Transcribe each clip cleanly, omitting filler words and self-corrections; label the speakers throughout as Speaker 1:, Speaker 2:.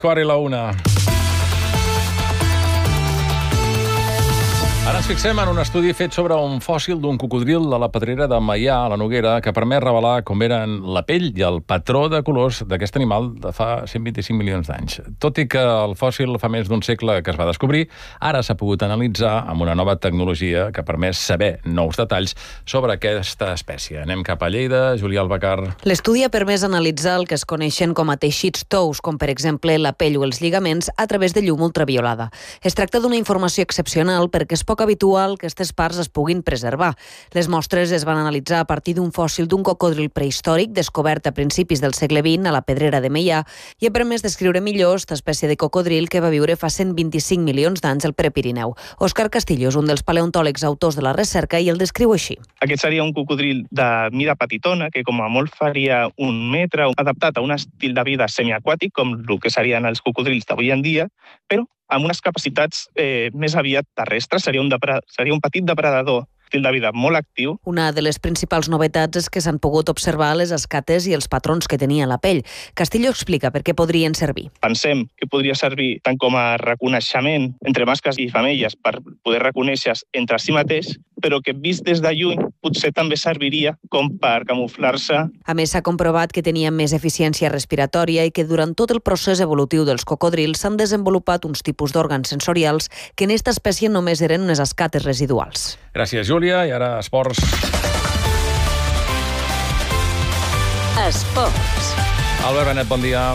Speaker 1: 4:01. Ara ens fixem en un estudi fet sobre un fòssil d'un cocodril de la pedrera de Meià, a la Noguera, que permet revelar com eren la pell i el patró de colors d'aquest animal de fa 125 milions d'anys. Tot i que el fòssil fa més d'un segle que es va descobrir, ara s'ha pogut analitzar amb una nova tecnologia que permet saber nous detalls sobre aquesta espècie. Anem cap a Lleida. Julià Albacar.
Speaker 2: L'estudi ha permès analitzar el que es coneixen com a teixits tous, com per exemple la pell o els lligaments, a través de llum ultraviolada. Es tracta d'una informació excepcional perquè és poc habitual que aquestes parts es puguin preservar. Les mostres es van analitzar a partir d'un fòssil d'un cocodril prehistòric descobert a principis del segle XX a la pedrera de Meià i ha permès descriure millor aquesta espècie de cocodril que va viure fa 125 milions d'anys al Prepirineu. Òscar Castillo és un dels paleontòlegs autors de la recerca i el descriu així.
Speaker 3: Aquest seria un cocodril de mida petitona, que com a molt faria 1 metre, adaptat a un estil de vida semiaquàtic, com el que serien els cocodrils d'avui en dia, però amb unes capacitats més aviat terrestres. Seria un petit depredador, estil de vida molt actiu.
Speaker 2: Una de les principals novetats és que s'han pogut observar les escates i els patrons que tenia la pell. Castillo explica per què podrien servir.
Speaker 3: Pensem que podria servir tant com a reconeixement entre mascles i femelles per poder reconèixer-se entre si mateix, però que vist des de lluny potser també serviria com per camuflar-se.
Speaker 2: A més, s'ha comprovat que tenia més eficiència respiratòria i que durant tot el procés evolutiu dels cocodrils s'han desenvolupat uns tipus d'òrgans sensorials que en aquesta espècie només eren unes escates residuals.
Speaker 1: Gràcies, Júlia. I ara, esports.
Speaker 4: Esports.
Speaker 1: Albert Benet, bon dia.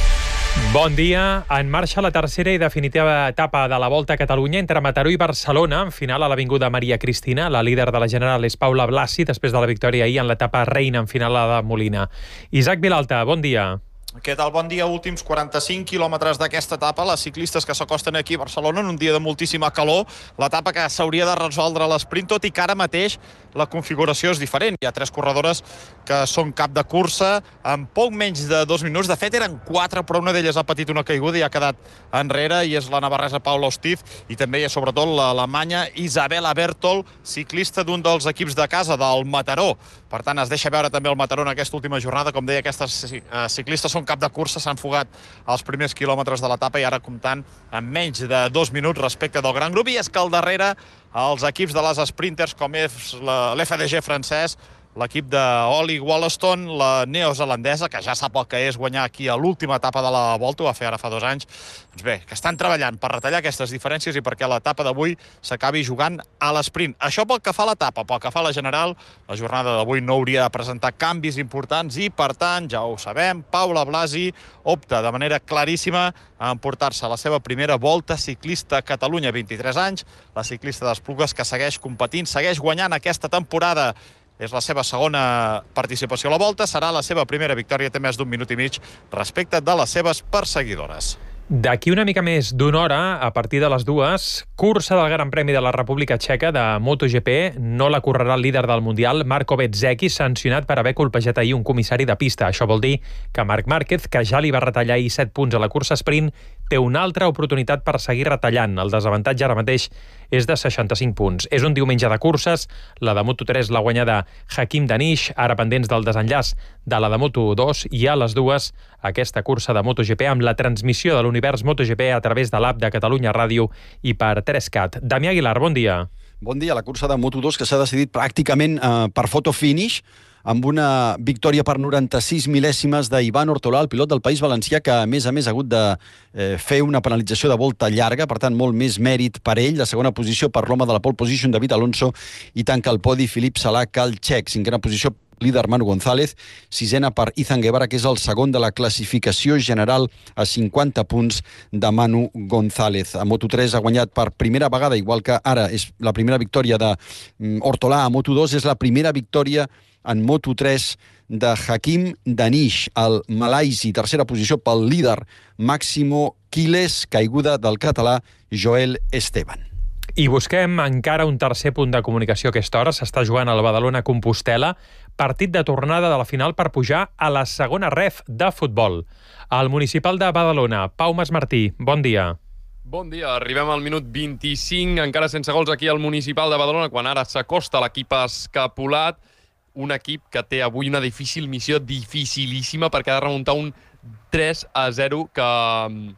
Speaker 5: Bon dia. En marxa la tercera i definitiva etapa de la Volta a Catalunya entre Mataró i Barcelona, en final a l'Avinguda Maria Cristina. La líder de la General és Paula Blasi, després de la victòria ahir en l'etapa reina en final a la Molina. Isaac Vilalta, bon dia.
Speaker 6: Què tal? Bon dia. Últims 45 quilòmetres d'aquesta etapa. Les ciclistes que s'acosten aquí a Barcelona en un dia de moltíssima calor. L'etapa que s'hauria de resoldre a l'esprint, tot i que ara mateix la configuració és diferent. Hi ha 3 corredores que són cap de cursa en poc menys de 2 minuts. De fet, eren 4, però una d'elles ha patit una caiguda i ha quedat enrere, i és la navarresa Paula Ostiz, i també hi ha sobretot l'alemanya Isabella Bertol, ciclista d'un dels equips de casa, del Mataró. Per tant, es deixa veure també el Mataró en aquesta última jornada. Com deia, aquestes ciclistes són cap de cursa, s'han fugat als primers quilòmetres de l'etapa i ara comptant en menys de 2 minuts respecte del gran grup. I és que al darrere els equips de les sprinters, com és l'FDG francès, l'equip d'Oli Wollaston, la neozelandesa, que ja sap el que és guanyar aquí a l'última etapa de la Volta, ho va fer ara fa 2 anys. Doncs bé, que estan treballant per retallar aquestes diferències i perquè l'etapa d'avui s'acabi jugant a l'esprint. Això pel que fa a l'etapa. Pel que fa a la general, la jornada d'avui no hauria de presentar canvis importants i, per tant, ja ho sabem, Paula Blasi opta de manera claríssima a emportar-se la seva primera Volta ciclista a Catalunya, 23 anys. La ciclista d'Esplugues que segueix competint, segueix guanyant aquesta temporada. És la seva segona participació a la Volta, serà la seva primera victòria, té més d'1 minut i mig respecte de les seves perseguidores.
Speaker 5: D'aquí una mica més d'1 hora, a partir de les 2, cursa del Gran Premi de la República Txeca de MotoGP. No la correrà el líder del Mundial, Marco Bezzecchi, sancionat per haver colpejat ahir un comissari de pista. Això vol dir que Marc Márquez, que ja li va retallar ahir 7 punts a la cursa sprint, té una altra oportunitat per seguir retallant. El desavantatge ara mateix és de 65 punts. És un diumenge de curses. La de Moto3 l'ha guanyada Hakim Danish, ara pendents del desenllaç de la de Moto2, i a les 2 aquesta cursa de MotoGP amb la transmissió de l'univers MotoGP a través de l'app de Catalunya Ràdio i per 3CAT. Damià Aguilar, bon dia.
Speaker 7: Bon dia. La cursa de Moto2 que s'ha decidit pràcticament per photo finish, amb una victòria per 96 mil·lèsimes d'Ivan Ortolà, el pilot del País Valencià, que a més ha hagut de fer una penalització de volta llarga, per tant molt més mèrit per ell. La segona posició per l'home de la pole position, David Alonso, i tanca el podi Filip Salac, el txec. Cinquena posició, líder Manu González. Sisena per Izan Guevara, que és el segon de la classificació general, a 50 punts de Manu González. A Moto3 ha guanyat per primera vegada, igual que ara és la primera victòria d'Ortolà. A Moto2 és la primera victòria en Moto3 de Hakim Danish, el malaisi. Tercera posició pel líder Máximo Quiles, caiguda del català Joel Esteban.
Speaker 5: I busquem encara un tercer punt de comunicació a aquesta hora. S'està jugant al Badalona-Compostela, partit de tornada de la final per pujar a la segona ref de futbol. Al municipal de Badalona, Pau Masmartí, bon dia.
Speaker 8: Bon dia, arribem al minut 25, encara sense gols aquí al municipal de Badalona, quan ara s'acosta l'equip escapulat. Un equip que té avui una difícil missió, dificilíssima, perquè ha de remuntar un 3-0 que